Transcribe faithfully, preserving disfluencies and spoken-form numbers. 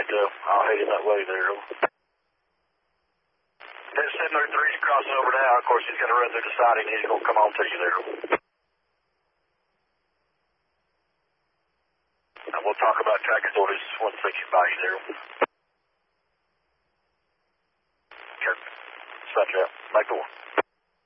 right, uh, I'll head in that way there. That seven oh three is crossing over now. Of course, he's going to run through the siding. He's going to come on to you there. And we'll talk about tracking orders once they get by you there.